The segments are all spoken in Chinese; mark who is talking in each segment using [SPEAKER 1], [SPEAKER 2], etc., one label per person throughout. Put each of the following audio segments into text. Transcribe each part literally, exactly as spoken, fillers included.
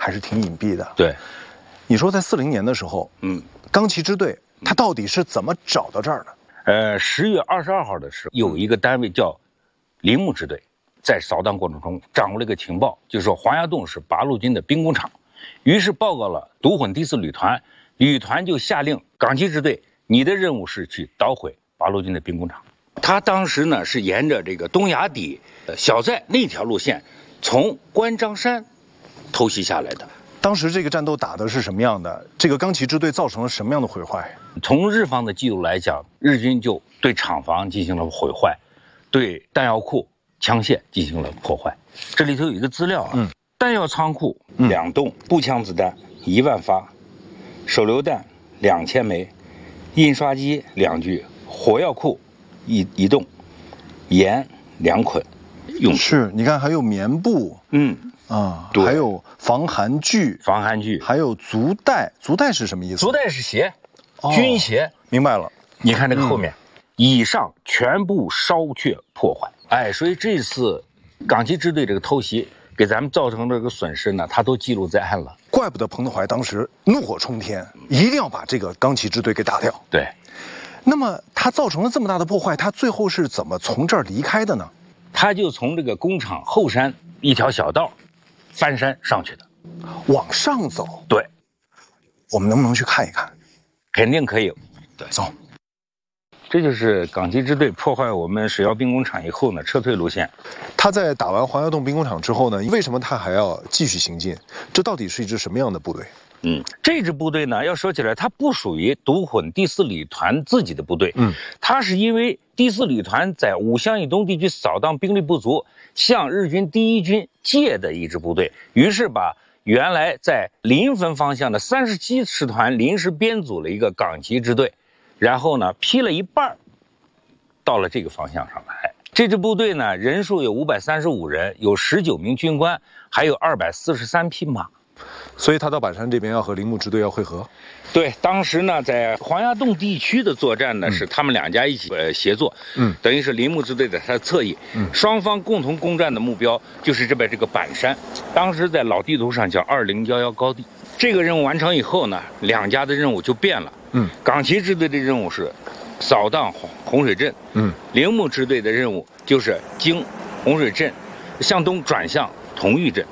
[SPEAKER 1] 还是挺隐蔽的。
[SPEAKER 2] 对，
[SPEAKER 1] 你说在四零年的时候，
[SPEAKER 2] 嗯，
[SPEAKER 1] 钢旗支队他到底是怎么找到这儿的？
[SPEAKER 2] 呃，十月二十二号的时候，有一个单位叫铃木支队，在扫荡过程中掌握了一个情报，就是说黄崖洞是八路军的兵工厂，于是报告了独混第四旅团，旅团就下令钢旗支队，你的任务是去捣毁八路军的兵工厂。他当时呢是沿着这个东崖底、小寨那条路线，从关张山偷袭下来的。
[SPEAKER 1] 当时这个战斗打的是什么样的？这个钢旗支队造成了什么样的毁坏？
[SPEAKER 2] 从日方的记录来讲，日军就对厂房进行了毁坏，对弹药库、枪械进行了破坏。这里头有一个资料啊，嗯、弹药仓库两栋，步枪子弹一万发，手榴弹两千枚，印刷机两具，火药库一一栋，盐两捆。用
[SPEAKER 1] 是，你看还有棉布，
[SPEAKER 2] 嗯
[SPEAKER 1] 啊，还有防寒具，
[SPEAKER 2] 防寒具，
[SPEAKER 1] 还有足带，足带是什么意思？
[SPEAKER 2] 足带是鞋，哦、军鞋。
[SPEAKER 1] 明白了。
[SPEAKER 2] 你看这个后面，嗯、以上全部烧却破坏。哎，所以这次钢旗支队这个偷袭给咱们造成这个损失呢，他都记录在案了。
[SPEAKER 1] 怪不得彭德怀当时怒火冲天，一定要把这个钢旗支队给打掉。
[SPEAKER 2] 对。
[SPEAKER 1] 那么他造成了这么大的破坏，他最后是怎么从这儿离开的呢？
[SPEAKER 2] 他就从这个工厂后山一条小道翻山上去的，
[SPEAKER 1] 往上走。
[SPEAKER 2] 对，
[SPEAKER 1] 我们能不能去看一看？
[SPEAKER 2] 肯定可以。
[SPEAKER 1] 对，走。
[SPEAKER 2] 这就是钢旗支队破坏我们水窑兵工厂以后呢，撤退路线。
[SPEAKER 1] 他在打完黄崖洞兵工厂之后呢，为什么他还要继续行进？这到底是一支什么样的部队？
[SPEAKER 2] 嗯，这支部队呢，要说起来，它不属于独混第四旅团自己的部队。嗯，它是因为第四旅团在五乡以东地区扫荡兵力不足，向日军第一军借的一支部队，于是把原来在临汾方向的三十七师团临时编组了一个钢旗支队，然后呢劈了一半，到了这个方向上来。这支部队呢，人数有五百三十五人，有十九名军官，还有二百四十三匹马。
[SPEAKER 1] 所以他到板山这边要和铃木支队要会合。
[SPEAKER 2] 对，当时呢，在黄崖洞地区的作战呢，嗯、是他们两家一起呃协作，嗯，等于是铃木支队在他的侧翼，嗯，双方共同攻占的目标就是这边这个板山，当时在老地图上叫二零一一高地。这个任务完成以后呢，两家的任务就变了，嗯，钢旗支队的任务是扫荡洪水镇，嗯，铃木支队的任务就是经洪水镇向东转向同峪镇。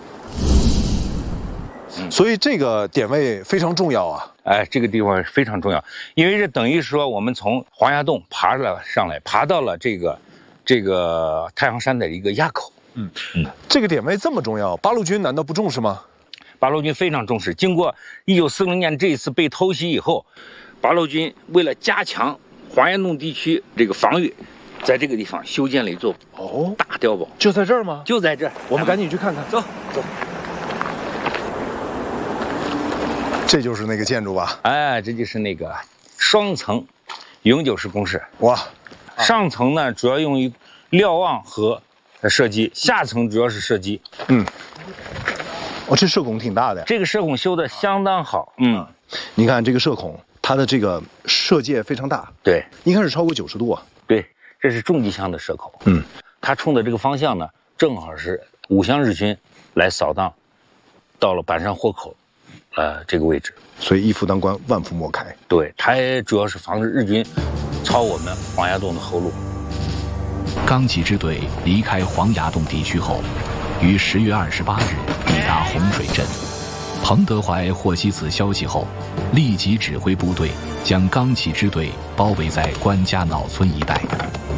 [SPEAKER 1] 所以这个点位非常重要啊！
[SPEAKER 2] 哎，这个地方非常重要，因为这等于说我们从黄崖洞爬了上来，爬到了这个这个太行山的一个垭口。
[SPEAKER 1] 嗯嗯，这个点位这么重要，八路军难道不重视吗？
[SPEAKER 2] 八路军非常重视。经过一九四零年这一次被偷袭以后，八路军为了加强黄崖洞地区这个防御，在这个地方修建了一座哦大碉堡。
[SPEAKER 1] 就在这儿吗？
[SPEAKER 2] 就在这儿，
[SPEAKER 1] 我们赶紧去看看。
[SPEAKER 2] 走走。
[SPEAKER 1] 这就是那个建筑吧？
[SPEAKER 2] 哎，这就是那个双层永久式工事。
[SPEAKER 1] 哇，
[SPEAKER 2] 上层呢主要用于瞭望和射击，下层主要是射击。嗯，
[SPEAKER 1] 哦，这射孔挺大的呀。
[SPEAKER 2] 这个射孔修的相当好。嗯，
[SPEAKER 1] 你看这个射孔，它的这个射界非常大。
[SPEAKER 2] 对，
[SPEAKER 1] 应该是超过九十度啊。
[SPEAKER 2] 对，这是重机枪的射口。嗯，它冲的这个方向呢，正好是五乡日军来扫荡，到了板山豁口。呃，这个位置，
[SPEAKER 1] 所以一夫当关，万夫莫开。
[SPEAKER 2] 对，它也主要是防止日军抄我们黄崖洞的后路。
[SPEAKER 3] 钢旗支队离开黄崖洞地区后，于十月二十八日抵达洪水镇。彭德怀获悉此消息后，立即指挥部队将钢旗支队包围在关家脑村一带。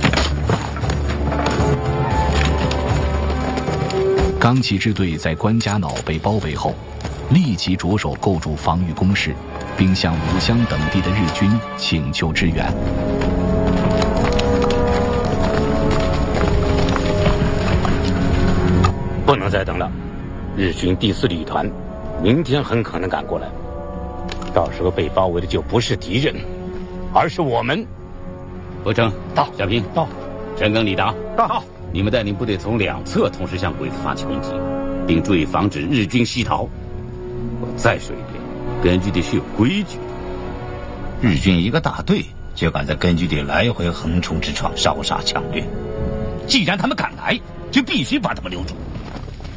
[SPEAKER 3] 钢旗支队在关家脑被包围后，立即着手构筑防御工事，并向五乡等地的日军请求支援。
[SPEAKER 4] 不能再等了，日军第四旅团明天很可能赶过来，到时候被包围的就不是敌人，而是我们。伯征到，小平到，陈赓、李达到，你们带领部队从两侧同时向鬼子发起攻击，并注意防止日军西逃。我再说一遍，根据地是有规矩的。
[SPEAKER 5] 日军一个大队就敢在根据地来回横冲直撞，烧杀抢掠。既然他们敢来，就必须把他们留住。